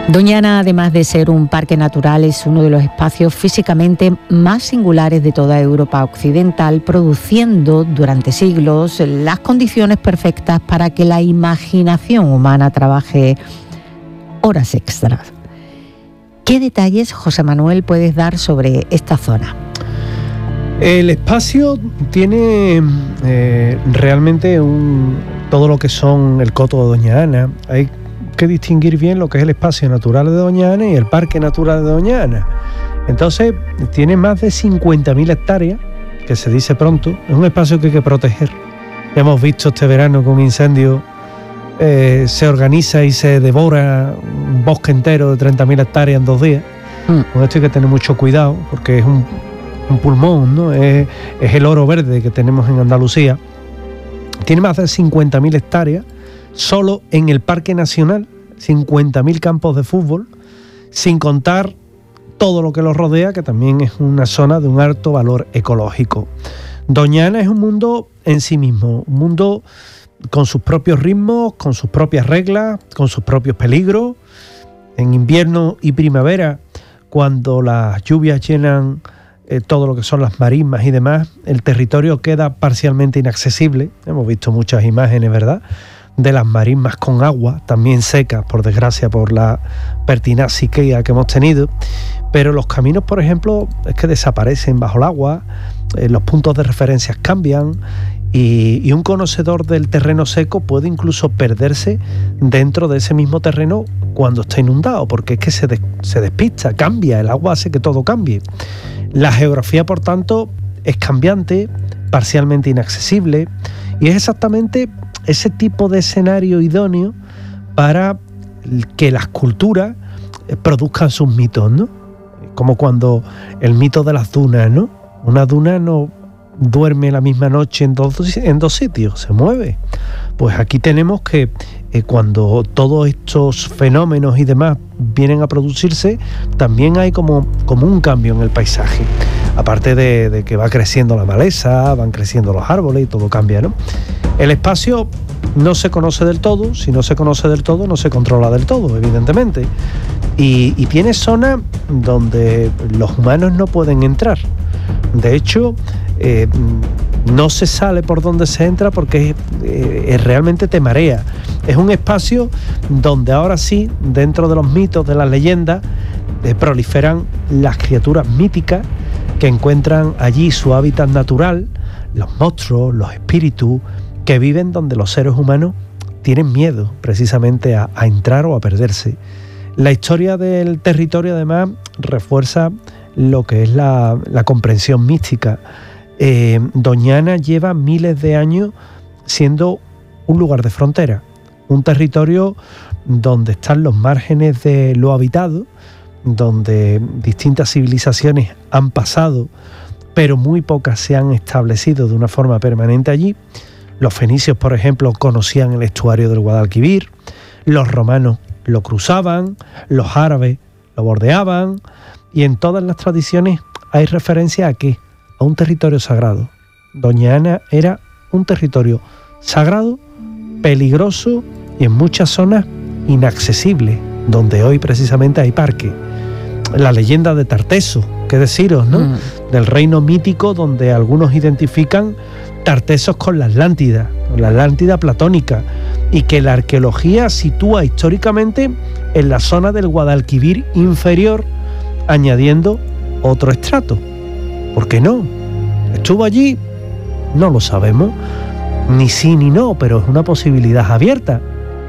Doñana, además de ser un parque natural, es uno de los espacios físicamente más singulares de toda Europa occidental, produciendo durante siglos las condiciones perfectas para que la imaginación humana trabaje horas extras. ¿Qué detalles, José Manuel, puedes dar sobre esta zona? El espacio tiene realmente todo lo que son el coto de Doña Ana. Hay que distinguir bien lo que es el espacio natural de Doña Ana y el parque natural de Doña Ana. Entonces, tiene más de 50.000 hectáreas, que se dice pronto. Es un espacio que hay que proteger. Ya hemos visto este verano que un incendio se organiza y se devora un bosque entero de 30.000 hectáreas en 2 días. Con esto hay que tener mucho cuidado, porque es un pulmón, ¿no? Es el oro verde que tenemos en Andalucía. Tiene más de 50.000 hectáreas solo en el Parque Nacional, 50.000 campos de fútbol, sin contar todo lo que los rodea, que también es una zona de un alto valor ecológico. Doña Ana es un mundo en sí mismo, un mundo con sus propios ritmos, con sus propias reglas, con sus propios peligros. En invierno y primavera, cuando las lluvias llenan todo lo que son las marismas y demás, el territorio queda parcialmente inaccesible. Hemos visto muchas imágenes, ¿verdad?, de las marismas con agua, también secas, por desgracia, por la pertinaz sequía que hemos tenido. Pero los caminos, por ejemplo, es que desaparecen bajo el agua, los puntos de referencia cambian, y un conocedor del terreno seco puede incluso perderse dentro de ese mismo terreno cuando está inundado, porque es que se despista, cambia, el agua hace que todo cambie. La geografía, por tanto, es cambiante, parcialmente inaccesible, y es exactamente ese tipo de escenario idóneo para que las culturas produzcan sus mitos, ¿no? Como cuando el mito de las dunas, ¿no? Una duna no duerme la misma noche en dos sitios, se mueve. Pues aquí tenemos que cuando todos estos fenómenos y demás vienen a producirse, también hay como un cambio en el paisaje. Aparte de que va creciendo la maleza, van creciendo los árboles y todo cambia, ¿no? El espacio no se conoce del todo. Si no se conoce del todo, no se controla del todo, evidentemente. Y tiene zonas donde los humanos no pueden entrar. De hecho, no se sale por donde se entra porque realmente te marea. Es un espacio donde ahora sí, dentro de los mitos, de las leyendas, proliferan las criaturas míticas que encuentran allí su hábitat natural, los monstruos, los espíritus, que viven donde los seres humanos tienen miedo precisamente a entrar o a perderse. La historia del territorio además refuerza lo que es la comprensión mística. Doña Ana lleva miles de años siendo un lugar de frontera, un territorio donde están los márgenes de lo habitado, donde distintas civilizaciones han pasado, pero muy pocas se han establecido de una forma permanente allí. Los fenicios, por ejemplo, conocían el estuario del Guadalquivir, los romanos lo cruzaban, los árabes lo bordeaban, y en todas las tradiciones hay referencia a ¿qué? A un territorio sagrado. Doña Ana era un territorio sagrado, peligroso y en muchas zonas inaccesible, donde hoy precisamente hay parque. La leyenda de Tarteso, qué deciros, ¿no? Del reino mítico donde algunos identifican Tartesos con la Atlántida platónica, y que la arqueología sitúa históricamente en la zona del Guadalquivir inferior, añadiendo otro estrato. ¿Por qué no? ¿Estuvo allí? No lo sabemos, ni sí ni no, pero es una posibilidad abierta.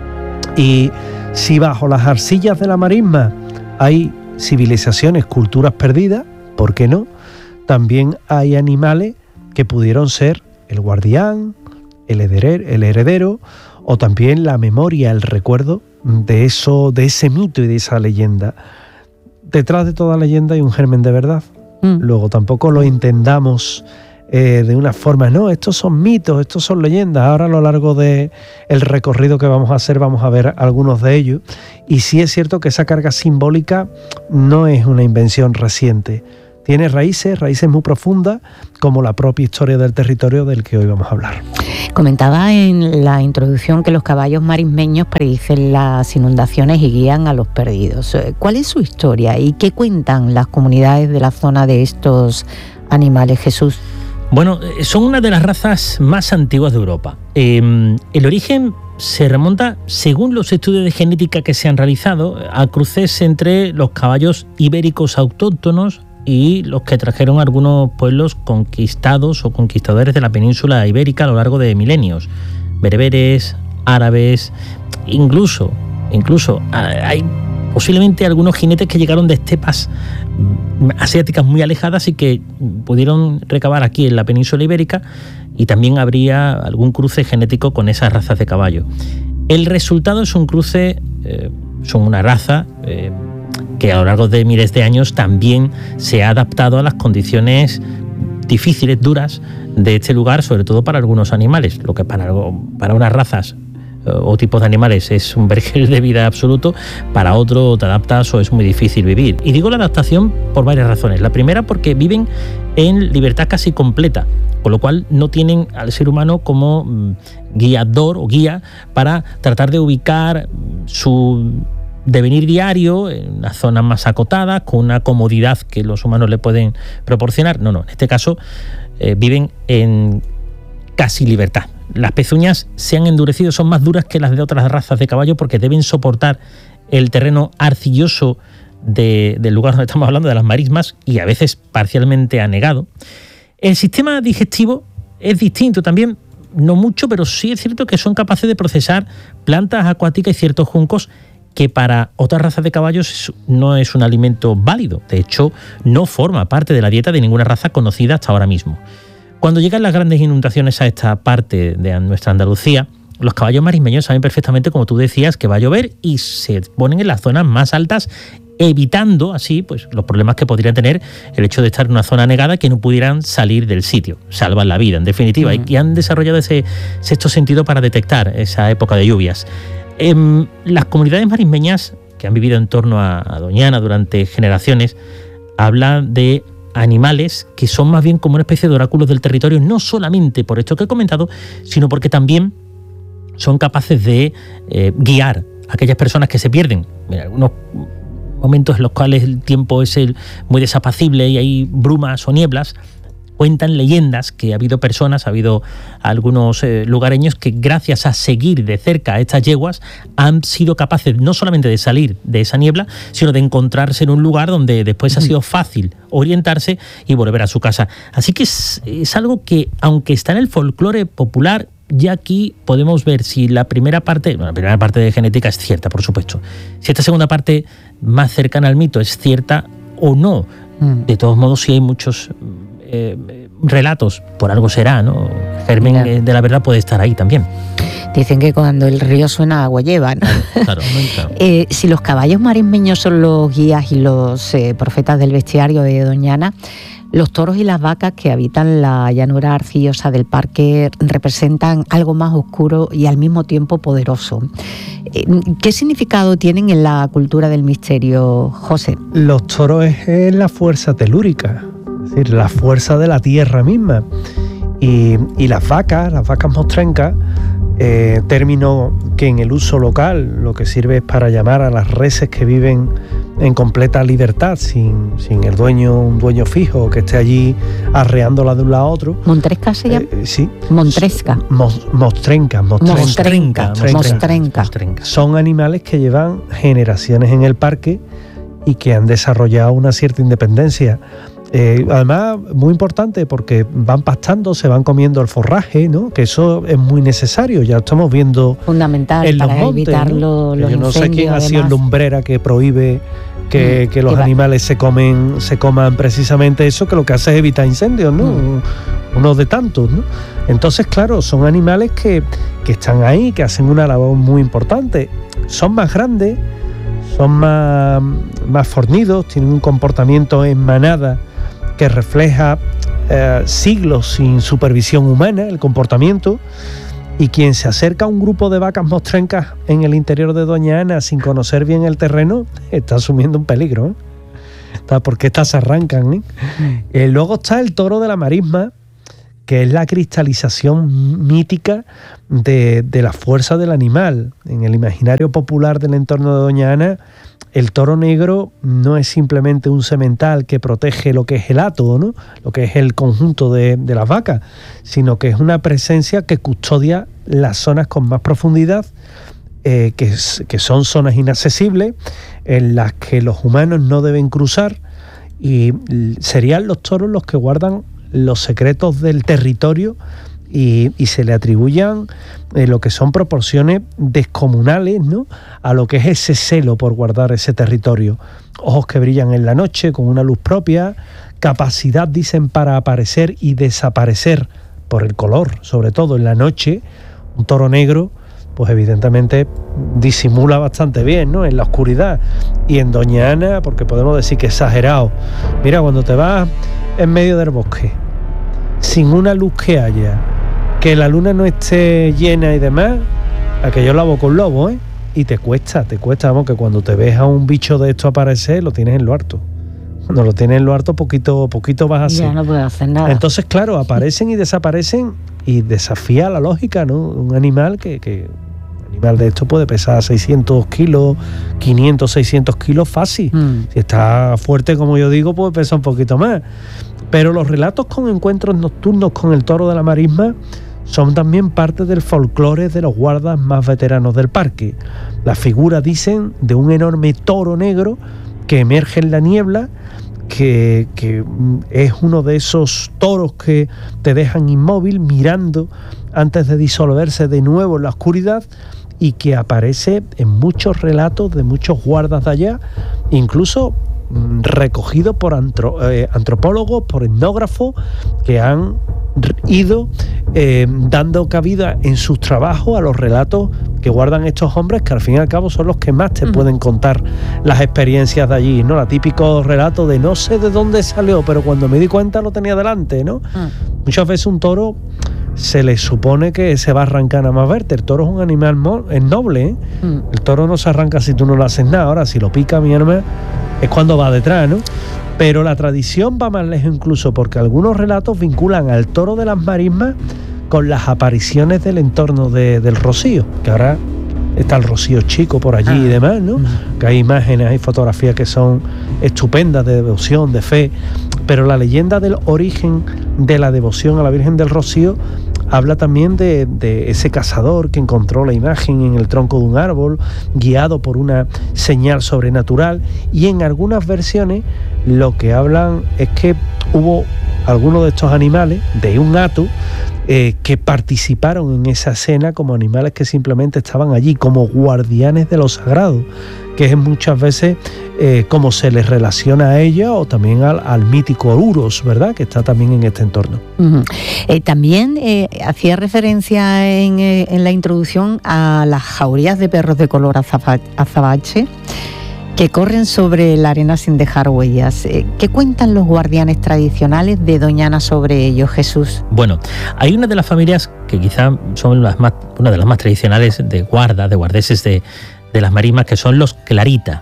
Y si bajo las arcillas de la marisma hay civilizaciones, culturas perdidas, ¿por qué no? También hay animales que pudieron ser el guardián, el heredero, o también la memoria, el recuerdo de ese mito y de esa leyenda. Detrás de toda leyenda hay un germen de verdad. Luego tampoco lo entendamos de una forma, no, estos son mitos, estos son leyendas. Ahora a lo largo del recorrido que vamos a hacer vamos a ver algunos de ellos, y sí es cierto que esa carga simbólica no es una invención reciente, tiene raíces muy profundas, como la propia historia del territorio del que hoy vamos a hablar. Comentaba en la introducción que los caballos marismeños predicen las inundaciones y guían a los perdidos. ¿Cuál es su historia y qué cuentan las comunidades de la zona de estos animales, Jesús? Bueno, son una de las razas más antiguas de Europa. El origen se remonta, según los estudios de genética que se han realizado, a cruces entre los caballos ibéricos autóctonos y los que trajeron algunos pueblos conquistados o conquistadores de la península ibérica a lo largo de milenios. Bereberes, árabes, incluso hay posiblemente algunos jinetes que llegaron de estepas asiáticas muy alejadas y que pudieron recabar aquí en la península ibérica, y también habría algún cruce genético con esas razas de caballo. El resultado es un cruce, son una raza que a lo largo de miles de años también se ha adaptado a las condiciones difíciles, duras de este lugar, sobre todo para algunos animales, lo que para unas razas o tipos de animales es un vergel de vida absoluto, para otro te adaptas o es muy difícil vivir. Y digo la adaptación por varias razones. La primera, porque viven en libertad casi completa, con lo cual no tienen al ser humano como guiador o guía para tratar de ubicar su devenir diario en unas zonas más acotadas, con una comodidad que los humanos le pueden proporcionar. No, en este caso viven en casi libertad. Las pezuñas se han endurecido, son más duras que las de otras razas de caballo porque deben soportar el terreno arcilloso del lugar donde estamos hablando, de las marismas, y a veces parcialmente anegado. El sistema digestivo es distinto también, no mucho, pero sí es cierto que son capaces de procesar plantas acuáticas y ciertos juncos que para otras razas de caballos no es un alimento válido. De hecho, no forma parte de la dieta de ninguna raza conocida hasta ahora mismo. Cuando llegan las grandes inundaciones a esta parte de nuestra Andalucía, los caballos marismeños saben perfectamente, como tú decías, que va a llover y se ponen en las zonas más altas, evitando así pues los problemas que podrían tener el hecho de estar en una zona anegada, que no pudieran salir del sitio. Salvan la vida, en definitiva, y han desarrollado ese sexto sentido para detectar esa época de lluvias. Las comunidades marismeñas que han vivido en torno a Doñana durante generaciones hablan de animales que son más bien como una especie de oráculos del territorio, no solamente por esto que he comentado, sino porque también son capaces de guiar a aquellas personas que se pierden. Mira, algunos momentos en los cuales el tiempo es muy desapacible y hay brumas o nieblas, cuentan leyendas que ha habido personas, ha habido algunos lugareños que gracias a seguir de cerca a estas yeguas han sido capaces no solamente de salir de esa niebla, sino de encontrarse en un lugar donde después ha sido fácil orientarse y volver a su casa. Así que es algo que, aunque está en el folclore popular, ya aquí podemos ver si la primera parte de genética es cierta, por supuesto. Si esta segunda parte más cercana al mito es cierta o no. De todos modos, sí hay muchos relatos, por algo será, ¿no? Germen de la verdad puede estar ahí también. Dicen que cuando el río suena, agua lleva, ¿no? Claro. Si los caballos marismeños son los guías y los profetas del bestiario de Doñana, los toros y las vacas que habitan la llanura arcillosa del parque representan algo más oscuro y al mismo tiempo poderoso. ¿Qué significado tienen en la cultura del misterio, José? Los toros es la fuerza telúrica, es decir, la fuerza de la tierra misma. Y las vacas mostrencas, término que en el uso local lo que sirve es para llamar a las reses que viven en completa libertad, sin un dueño fijo que esté allí arreándola de un lado a otro. ¿Montresca se llama? Sí. Montresca. Mostrenca. Son animales que llevan generaciones en el parque y que han desarrollado una cierta independencia. Además, muy importante porque van pastando, se van comiendo el forraje, ¿no? Que eso es muy necesario, ya estamos viendo fundamental en los para montes, evitar ¿no? los Yo no sé quién ha sido lumbrera que prohíbe que los animales se coman precisamente eso, que lo que hace es evitar incendios, ¿no? Uno de tantos, ¿no? Entonces, claro, son animales que están ahí, que hacen una labor muy importante. Son más grandes, son más fornidos, tienen un comportamiento en manada que refleja siglos sin supervisión humana, el comportamiento, y quien se acerca a un grupo de vacas mostrencas en el interior de Doña Ana sin conocer bien el terreno, está asumiendo un peligro, ¿eh? porque estas se arrancan, ¿eh? Luego está el toro de la marisma, que es la cristalización mítica de la fuerza del animal. En el imaginario popular del entorno de Doña Ana, el toro negro no es simplemente un semental que protege lo que es el hato, ¿no? Lo que es el conjunto de las vacas, sino que es una presencia que custodia las zonas con más profundidad, que son zonas inaccesibles, en las que los humanos no deben cruzar, y serían los toros los que guardan los secretos del territorio y se le atribuyan lo que son proporciones descomunales, ¿no?, a lo que es ese celo por guardar ese territorio. Ojos que brillan en la noche con una luz propia, capacidad, dicen, para aparecer y desaparecer por el color, sobre todo en la noche. Un toro negro, pues evidentemente disimula bastante bien, ¿no?, en la oscuridad. Y en Doña Ana, porque podemos decir que exagerado. Mira, cuando te vas en medio del bosque, sin una luz que haya, que la luna no esté llena y demás, aquello la boca un lobo, ¿eh? Y te cuesta, vamos, que cuando te ves a un bicho de esto aparecer, lo tienes en lo harto. Cuando lo tienes en lo harto, poquito vas a hacer. Ya no puedes hacer nada. Entonces, claro, aparecen y desaparecen y desafía la lógica, ¿no? Un animal un animal de esto puede pesar 600 kilos, 500, 600 kilos fácil. Si está fuerte, como yo digo, puede pesar un poquito más. Pero los relatos con encuentros nocturnos con el toro de la marisma son también parte del folclore de los guardas más veteranos del parque. La figura, dicen, de un enorme toro negro que emerge en la niebla, que es uno de esos toros que te dejan inmóvil mirando antes de disolverse de nuevo en la oscuridad, y que aparece en muchos relatos de muchos guardas de allá, incluso recogido por antropólogos, por etnógrafos, que han ido dando cabida en sus trabajos a los relatos que guardan estos hombres, que al fin y al cabo son los que más te pueden contar las experiencias de allí, ¿no? La típico relato de no sé de dónde salió, pero cuando me di cuenta lo tenía delante, ¿no? Muchas veces un toro se le supone que se va a arrancar nada más verte. El toro es un animal es noble, ¿eh? El toro no se arranca si tú no le haces nada. Ahora, si lo pica mi hermano, es cuando va detrás, ¿no? Pero la tradición va más lejos incluso, porque algunos relatos vinculan al toro de las marismas con las apariciones del entorno del Rocío, que ahora está el Rocío Chico por allí y demás, ¿no? Que hay imágenes, hay fotografías que son estupendas, de devoción, de fe, pero la leyenda del origen de la devoción a la Virgen del Rocío habla también de ese cazador que encontró la imagen en el tronco de un árbol, guiado por una señal sobrenatural, y en algunas versiones lo que hablan es que hubo algunos de estos animales, de un hato, que participaron en esa escena como animales que simplemente estaban allí, como guardianes de lo sagrado, que es muchas veces como se les relaciona a ella, o también al mítico Uros, ¿verdad?, que está también en este entorno. También hacía referencia en la introducción a las jaurías de perros de color azabache que corren sobre la arena sin dejar huellas. ¿Qué cuentan los guardianes tradicionales de Doña Ana sobre ellos, Jesús? Bueno, hay una de las familias que quizá son una de las más tradicionales de guardeses de las marismas, que son los Clarita.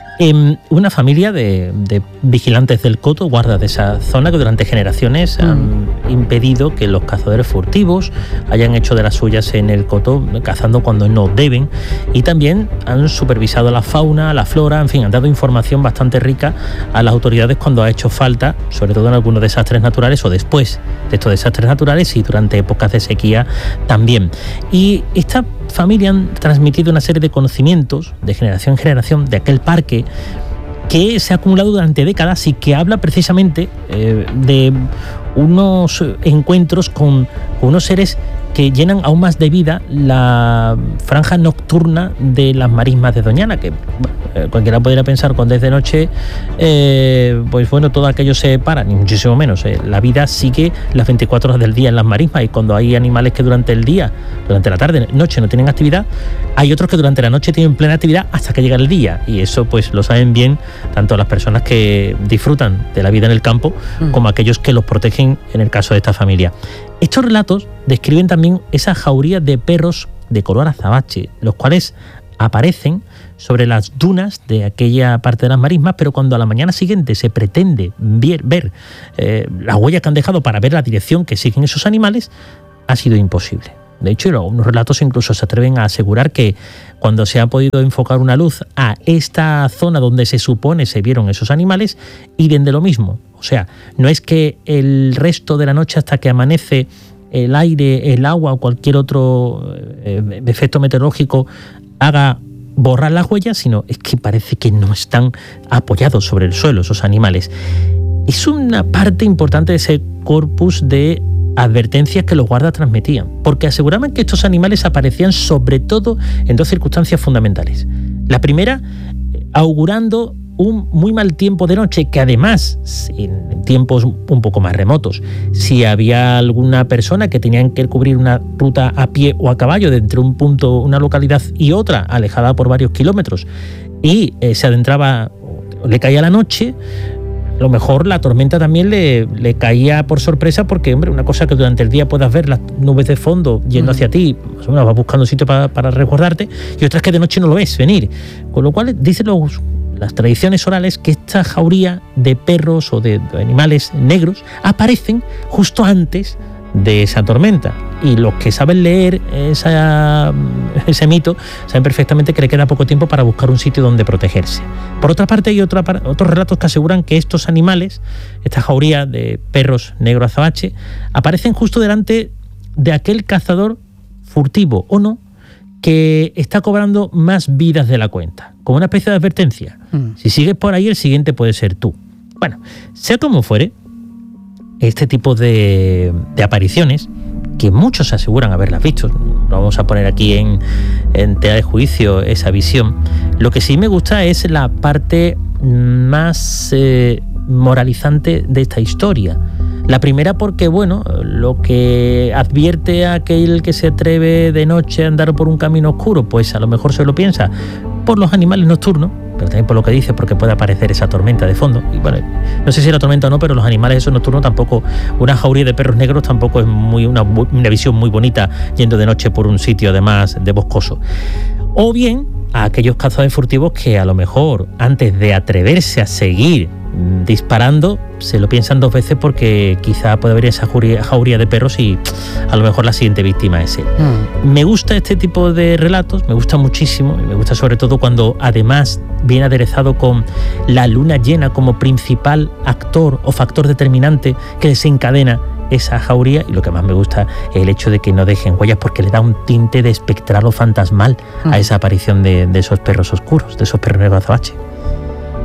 Una familia de vigilantes del coto, guardas de esa zona, que durante generaciones han impedido que los cazadores furtivos hayan hecho de las suyas en el coto, cazando cuando no deben, y también han supervisado la fauna, la flora, en fin, han dado información bastante rica a las autoridades cuando ha hecho falta, sobre todo en algunos desastres naturales o después de estos desastres naturales, y durante épocas de sequía también. Y esta familia han transmitido una serie de conocimientos de generación en generación de aquel parque, que se ha acumulado durante décadas y que habla precisamente de unos encuentros con unos seres que llenan aún más de vida la franja nocturna de las marismas de Doña Ana, que cualquiera podría pensar cuando es de noche, pues bueno, todo aquello se para, ni muchísimo menos. La vida sigue las 24 horas del día en las marismas, y cuando hay animales que durante el día, durante la tarde, noche no tienen actividad, hay otros que durante la noche tienen plena actividad hasta que llega el día, y eso pues lo saben bien tanto las personas que disfrutan de la vida en el campo como aquellos que los protegen, en el caso de esta familia. Estos relatos describen también esas jaurías de perros de color azabache, los cuales aparecen sobre las dunas de aquella parte de las marismas, pero cuando a la mañana siguiente se pretende ver las huellas que han dejado para ver la dirección que siguen esos animales, ha sido imposible. De hecho, unos relatos incluso se atreven a asegurar que cuando se ha podido enfocar una luz a esta zona donde se supone se vieron esos animales, idem de lo mismo. O sea, no es que el resto de la noche hasta que amanece el aire, el agua o cualquier otro efecto meteorológico haga borrar las huellas, sino es que parece que no están apoyados sobre el suelo esos animales. Es una parte importante de ese corpus de advertencias que los guardas transmitían, porque aseguraban que estos animales aparecían sobre todo en dos circunstancias fundamentales. La primera, augurando un muy mal tiempo de noche, que además, en tiempos un poco más remotos, si había alguna persona que tenían que cubrir una ruta a pie o a caballo de entre un punto, una localidad y otra, alejada por varios kilómetros, y se adentraba, le caía la noche, a lo mejor la tormenta también le caía por sorpresa, porque, hombre, una cosa que durante el día puedas ver las nubes de fondo yendo hacia ti, más o menos vas buscando un sitio para resguardarte, y otra es que de noche no lo ves venir. Con lo cual, dicen las tradiciones orales que esta jauría de perros o de animales negros aparecen justo antes de esa tormenta, y los que saben leer ese mito saben perfectamente que le queda poco tiempo para buscar un sitio donde protegerse. Por otra parte, hay otros relatos que aseguran que estos animales, esta jauría de perros negro azabache, aparecen justo delante de aquel cazador furtivo o no que está cobrando más vidas de la cuenta, como una especie de advertencia. Si sigues por ahí, el siguiente puede ser tú. Bueno, sea como fuere, este tipo de apariciones, que muchos aseguran haberlas visto, no vamos a poner aquí en tela de juicio esa visión, lo que sí me gusta es la parte más moralizante de esta historia. La primera porque, bueno, lo que advierte a aquel que se atreve de noche a andar por un camino oscuro, pues a lo mejor se lo piensa por los animales nocturnos, pero también por lo que dice, porque puede aparecer esa tormenta de fondo. Y bueno, no sé si era tormenta o no, pero los animales esos nocturnos tampoco, una jauría de perros negros tampoco es una visión muy bonita yendo de noche por un sitio además de boscoso. O bien a aquellos cazadores furtivos que a lo mejor antes de atreverse a seguir disparando se lo piensan dos veces, porque quizá puede haber esa jauría de perros y a lo mejor la siguiente víctima es él. Me gusta este tipo de relatos, me gusta muchísimo, y me gusta sobre todo cuando además viene aderezado con la luna llena como principal actor o factor determinante que desencadena esa jauría, y lo que más me gusta es el hecho de que no dejen huellas, porque le da un tinte de espectral o fantasmal a esa aparición de esos perros oscuros, de esos perros negros azabache.